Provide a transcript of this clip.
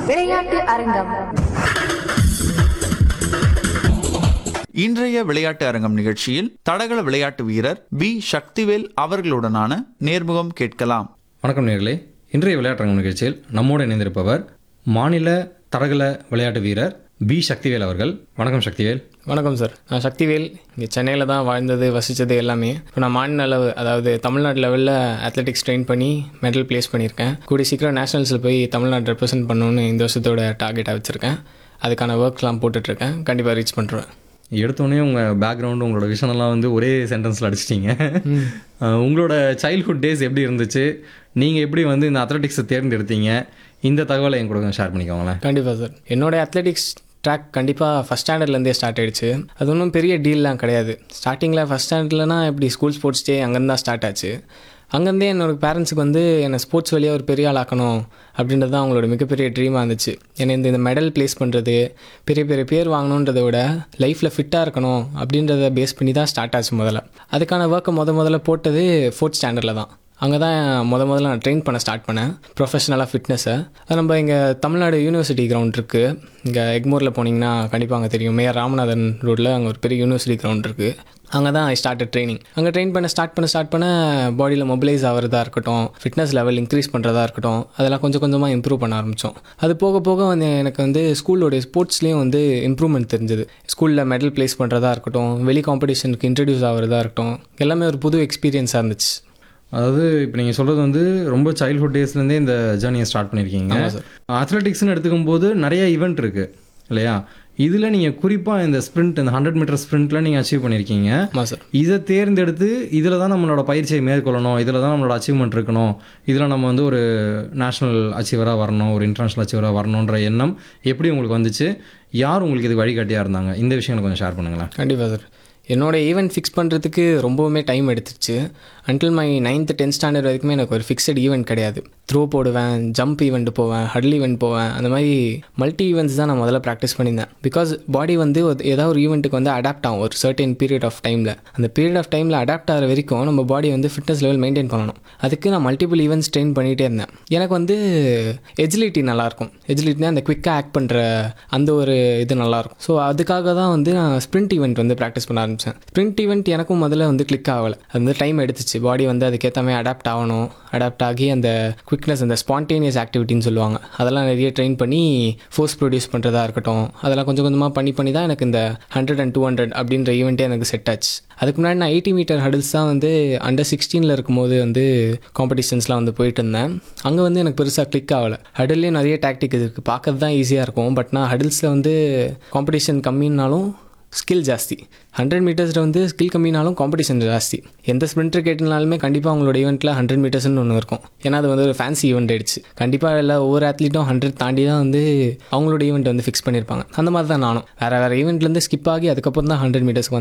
விளையாட்டு அரங்கம். இன்றைய விளையாட்டு அரங்கம் நிகழ்ச்சியில் தடகள விளையாட்டு வீரர் பி சக்திவேல் அவர்களுடனான நேர்முகம் கேட்கலாம். வணக்கம் நேயர்களே. இன்றைய விளையாட்டரங்கம் நிகழ்ச்சியில் நம்மோடு இணைந்திருப்பவர் மாநில தடகள விளையாட்டு வீரர் பி சக்திவேல் அவர்கள். வணக்கம் சக்திவேல். வணக்கம் சார். நான் சக்திவேல். இங்கே சென்னையில் தான் வாழ்ந்தது வசித்தது எல்லாமே. இப்போ நான் மாநில அளவு, அதாவது தமிழ்நாடு லெவலில் அத்லெட்டிக்ஸ் ட்ரெயின் பண்ணி மெடல் ப்ளேஸ் பண்ணியிருக்கேன். கூடிய சீக்கிரம் நேஷனல்ஸில் போய் தமிழ்நாடு ரெப்ரசென்ட் பண்ணணுன்னு இந்த வருஷத்தோட டார்கெட்டாக வச்சுருக்கேன். அதுக்கான ஒர்க்லாம் போட்டுட்ருக்கேன். கண்டிப்பாக ரீச் பண்ணுறேன். எடுத்தோடனே உங்கள் பேக்ரவுண்டு, உங்களோட விஷனெல்லாம் வந்து ஒரே சென்டென்ஸில் அடிச்சிட்டிங்க. உங்களோட சைல்ட்ஹுட் டேஸ் எப்படி இருந்துச்சு? நீங்கள் எப்படி வந்து இந்த அத்லெட்டிக்ஸை தேர்ந்தெடுத்தீங்க? இந்த தகவலை என் கூட ஷேர் பண்ணிக்கோங்களேன். கண்டிப்பாக சார். என்னோடய அத்லெட்டிக்ஸ் ட்ராக் கண்டிப்பாக ஃபஸ்ட் ஸ்டாண்டர்ட்லேருந்தே ஸ்டார்ட் ஆகிடுச்சு. அது ஒன்றும் பெரிய டீல்லாம் கிடையாது. ஸ்டார்டிங்கில் ஃபஸ்ட் ஸ்டாண்டர்ட்லனா எப்படி ஸ்கூல் ஸ்போர்ட்ஸ் டே அங்கேருந்து தான் ஸ்டார்ட் ஆச்சு. அங்கேருந்தே என்னோட பேரண்ட்ஸுக்கு வந்து என்னை ஸ்போர்ட்ஸ் வழியாக ஒரு பெரிய ஆள் ஆக்கணும் அப்படின்றது தான் அவங்களோட மிகப்பெரிய ட்ரீமாக இருந்துச்சு. என்னை இந்த மெடல் ப்ளேஸ் பண்ணுறது, பெரிய பெரிய பேர் வாங்கணுன்றதை விட லைஃப்பில் ஃபிட்டாக இருக்கணும் அப்படின்றத பேஸ் பண்ணி தான் ஸ்டார்ட் ஆச்சு. முதல்ல அதுக்கான ஒர்க்கை முதல்ல போட்டது 4th ஸ்டாண்டர்டில் தான். அங்கே தான் முதல்ல நான் ட்ரெயின் பண்ண ஸ்டார்ட் பண்ணேன் ப்ரொஃபஷனலாக ஃபிட்னஸை. அது நம்ம இங்கே தமிழ்நாடு யூனிவர்சிட்டி கிரவுண்ட் இருக்குது. இங்கே எக்மோரில் போனீங்கன்னா கண்டிப்பாக அங்கே தெரியும். மேயர் ராமநாதன் ரோட்டில் அங்கே ஒரு பெரிய யூனிவர்சிட்டி கிரவுண்ட் இருக்குது. அங்கே தான் ஐ ஸ்டார்டட் ட்ரைனிங். அங்கே ட்ரெயின் பண்ண ஸ்டார்ட் பண்ண பாடியில் மொபிலைஸ் ஆகிறதா இருக்கட்டும், ஃபிட்னஸ் லெவல் இன்க்ரீஸ் பண்ணுறதா இருக்கட்டும், அதெல்லாம் கொஞ்சம் கொஞ்சமாக இம்ப்ரூவ் பண்ண ஆரம்பித்தோம். அது போக போக வந்து எனக்கு வந்து ஸ்கூலோடைய ஸ்போர்ட்ஸ்லேயும் வந்து இம்ப்ரூவ்மெண்ட் தெரிஞ்சது. ஸ்கூலில் மெடல் ப்ளேஸ் பண்ணுறதா இருக்கட்டும், வெளி காம்படிஷனுக்கு இன்ட்ரடியூஸ் ஆகிறதா இருக்கட்டும், எல்லாமே ஒரு புது எக்ஸ்பீரியன்ஸாக இருந்துச்சு. அதாவது இப்போ நீங்கள் சொல்கிறது வந்து ரொம்ப சைல்ட்ஹுட் டேஸ்லேருந்தே இந்த ஜேர்னியை ஸ்டார்ட் பண்ணியிருக்கீங்க. அத்லெட்டிக்ஸ்னு எடுத்துக்கும் போது நிறைய ஈவெண்ட் இருக்குது இல்லையா? இதில் நீங்கள் குறிப்பாக இந்த ஸ்ப்ரிண்ட், இந்த 100 மீட்டர் ஸ்ப்ரிண்ட்டில் நீங்கள் அச்சீவ் பண்ணியிருக்கீங்க. சார், இதை தேர்ந்தெடுத்து இதில் தான் நம்மளோட பயிற்சியை மேற்கொள்ளணும், இதில் தான் நம்மளோட அச்சீவ்மெண்ட் இருக்கணும், இதில் நம்ம வந்து ஒரு நேஷ்னல் அச்சீவராக வரணும், ஒரு இன்டர்நேஷ்னல் அச்சீவராக வரணுன்ற எண்ணம் எப்படி உங்களுக்கு வந்துச்சு? யார் உங்களுக்கு இது வழிகாட்டியாக இருந்தாங்க? இந்த விஷயங்களை கொஞ்சம் ஷேர் பண்ணுங்களேன். கண்டிப்பாக சார். என்னோடய ஈவெண்ட் ஃபிக்ஸ் பண்ணுறதுக்கு ரொம்பவுமே டைம் எடுத்துச்சு. Until my 9th 10th standard வரைக்குமே எனக்கு ஒரு ஃபிக்ஸட் ஈவெண்ட் கிடையாது. த்ரோ போடுவேன், ஜம்ப் ஈவெண்ட் போவேன், ஹடில் ஈவெண்ட் போவேன். அந்த மாதிரி மல்டி ஈவெண்ட்ஸ் தான் நான் முதல்ல ப்ராக்டிஸ் பண்ணியிருந்தேன். பிகாஸ் பாடி வந்து ஏதாவது ஒரு ஈவெண்ட்டுக்கு வந்து அடாப்ட் ஆகும் ஒரு சர்டன் பீரியட் ஆஃப் டைமில். அந்த பீரியட் ஆஃப் டைமில் அடாப்ட் ஆகிற வரைக்கும் நம்ம பாடி வந்து ஃபிட்னஸ் லெவல் மெயின்டைன் பண்ணணும். அதுக்கு நான் மல்டிபிள் ஈவெண்ட்ஸ் ட்ரெயின் பண்ணிகிட்டே இருந்தேன். எனக்கு வந்து எஜிலிட்டி நல்லாயிருக்கும். எஜிலிட்டினா அந்த குவிக்காக ஆக்ட் பண்ணுற அந்த ஒரு இது நல்லாயிருக்கும். ஸோ அதுக்காக தான் வந்து நான் ஸ்ப்ரிண்ட் ஈவெண்ட் வந்து ப்ராக்டிஸ் பண்ண ஆரம்பித்தேன். ஸ்ப்ரிண்ட் ஈவெண்ட் எனக்கும் முதல்ல வந்து கிளிக் ஆகலை. அது வந்து டைம் எடுத்துச்சு. பாடி வந்து அதுக்கேற்ற மாதிரி அடாப்ட் ஆகணும். அடாப்ட் ஆகி அந்த குவிக்னஸ், அந்த ஸ்பான்டேனியஸ் ஆக்டிவிட்டின்னு சொல்லுவாங்க, அதெல்லாம் நிறைய ட்ரெயின் பண்ணி ஃபோர்ஸ் ப்ரொடியூஸ் பண்ணுறதா இருக்கட்டும், அதெல்லாம் கொஞ்சம் கொஞ்சமாக பண்ணி தான் எனக்கு இந்த 100 and 200 அப்படின்ற ஈவெண்ட்டே எனக்கு செட் ஆச்சு. அதுக்கு முன்னாடி நான் 80 மீட்டர் ஹடில்ஸ் தான் வந்து அண்டர் 16 இருக்கும்போது வந்து காம்படிஷன்ஸ்லாம் வந்து போயிட்டு இருந்தேன். அங்கே வந்து எனக்கு பெருசாக கிளிக் ஆகலை. ஹடில்லேயும் நிறைய டாக்டிக் இருக்குது. பார்க்கறது தான் ஈஸியாக இருக்கும். பட் நான் ஹடில்ஸில் வந்து காம்படிஷன் கம்மின்னாலும் ஸ்கில் ஜாஸ்தி. 100 மீட்டர்ஸில் வந்து ஸ்கில் கம்மினாலும் காம்படிஷன் ஜாஸ்தி. எந்த ஸ்ப்ரிண்டர் கேட்டினாலுமே கண்டிப்பாக அவங்களோட ஈவெண்ட்டில் 100 மீட்டர்ஸ்னு ஒன்று இருக்கும். ஏன்னா அது வந்து ஒரு ஃபேன்சி ஈவெண்ட் ஆகிடுச்சு. கண்டிப்பாக இல்லை, ஒவ்வொரு அத்லீட்டும் 100 தாண்டி தான் வந்து அவங்களோட ஈவெண்ட் வந்து ஃபிக்ஸ் பண்ணியிருப்பாங்க. அந்த மாதிரி தான் நானும் வேறு ஈவெண்ட்லேருந்து ஸ்கிப் ஆகி அதுக்கப்புறம் தான் 100 மீட்டர்ஸ்க்கு